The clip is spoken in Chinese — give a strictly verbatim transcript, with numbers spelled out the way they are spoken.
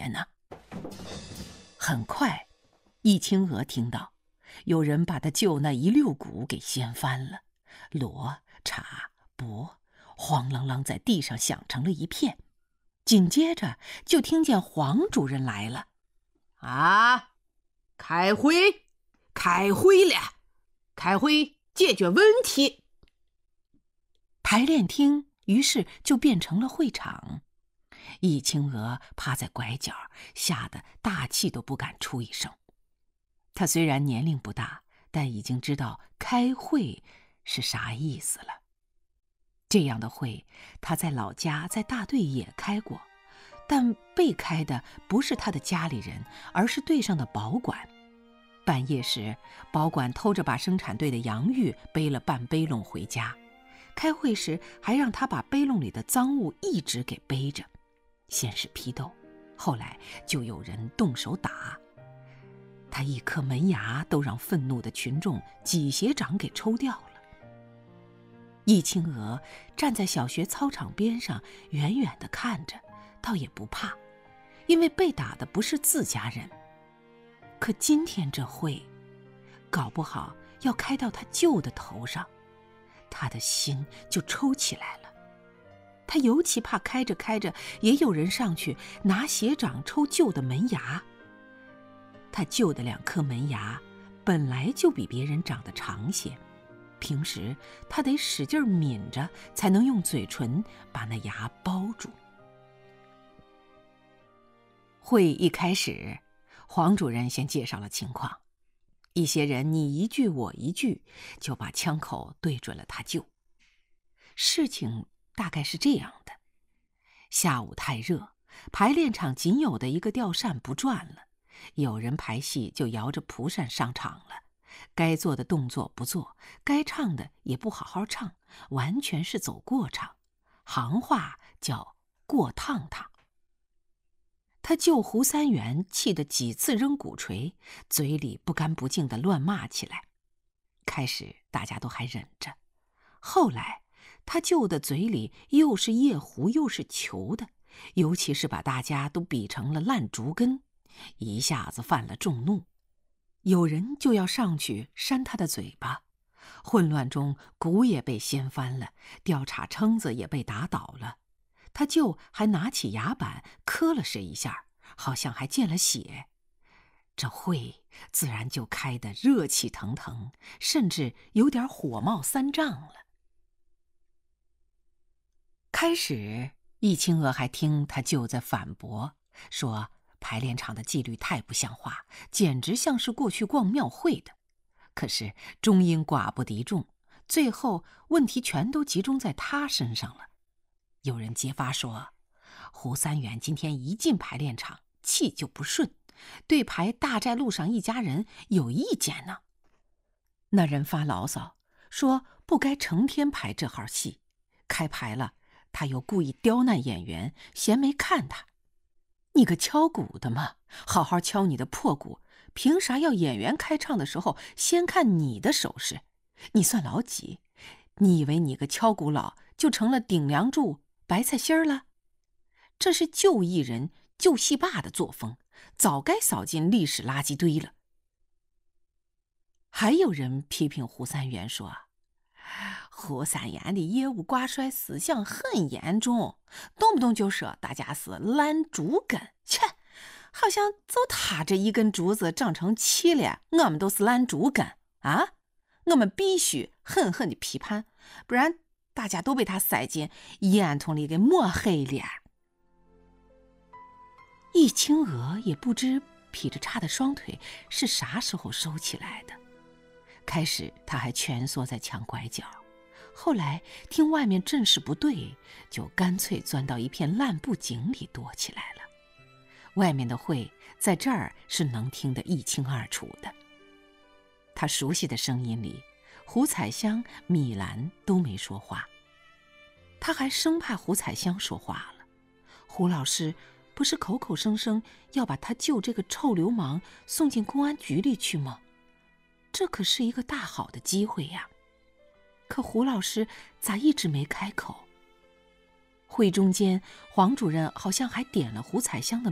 些呢？很快，易清娥听到有人把他舅那一溜骨给掀翻了，罗、茶、帛晃啷啷在地上响成了一片。紧接着就听见黄主任来了。 啊，开会，开会了，开会解决问题。 排练厅于是就变成了会场。易清娥趴在拐角，吓得大气都不敢出一声。她虽然年龄不大，但已经知道开会是啥意思了。这样的会，她在老家在大队也开过，但被开的不是她的家里人，而是队上的保管。半夜时，保管偷着把生产队的洋芋背了半背篓回家，开会时还让他把背篓里的赃物一直给背着。先是批斗，后来就有人动手打。他一颗门牙都让愤怒的群众几鞋掌给抽掉了。易清娥站在小学操场边上，远远地看着，倒也不怕，因为被打的不是自家人。可今天这会，搞不好要开到他舅的头上，他的心就抽起来了。他尤其怕开着开着也有人上去拿鞋掌抽舅的门牙。他舅的两颗门牙本来就比别人长得长些，平时他得使劲抿着才能用嘴唇把那牙包住。会一开始，黄主任先介绍了情况，一些人你一句我一句，就把枪口对准了他舅。事情大概是这样的：下午太热，排练场仅有的一个吊扇不转了，有人排戏就摇着蒲扇上场了，该做的动作不做，该唱的也不好好唱，完全是走过场，行话叫过趟趟。他舅胡三元气得几次扔鼓槌，嘴里不干不净地乱骂起来。开始大家都还忍着，后来他舅的嘴里又是夜壶又是球的，尤其是把大家都比成了烂竹根，一下子犯了众怒。有人就要上去扇他的嘴巴，混乱中鼓也被掀翻了，吊茶撑子也被打倒了。他舅还拿起牙板磕了谁一下，好像还见了血。这会自然就开得热气腾腾，甚至有点火冒三丈了。开始，易清娥还听他舅在反驳，说排练场的纪律太不像话，简直像是过去逛庙会的。可是终因寡不敌众，最后问题全都集中在他身上了。有人揭发说，胡三元今天一进排练场，气就不顺，对排大寨路上一家人有意见呢。那人发牢骚说不该成天排这号戏，开排了他又故意刁难演员，嫌没看他。你个敲鼓的嘛，好好敲你的破鼓，凭啥要演员开唱的时候先看你的手势？你算老几？你以为你个敲鼓佬就成了顶梁柱白菜心儿了？这是旧艺人旧戏霸的作风，早该扫进历史垃圾堆了。还有人批评胡三元说，胡三元的业务挂帅思想很严重，动不动就说大家是烂竹根，切，好像就他这一根竹子长成气了，我们都是烂竹根啊！我们必须狠狠的批判，不然大家都被他塞进烟囱里给抹黑了。易清娥也不知劈着叉的双腿是啥时候收起来的。开始他还蜷缩在墙拐角，后来听外面阵势不对，就干脆钻到一片烂布井里躲起来了。外面的会在这儿是能听得一清二楚的。他熟悉的声音里，胡彩香、米兰都没说话。他还生怕胡彩香说话了，胡老师不是口口声声要把他舅这个臭流氓送进公安局里去吗？这可是一个大好的机会呀！可胡老师咋一直没开口？会中间，黄主任好像还点了胡彩香的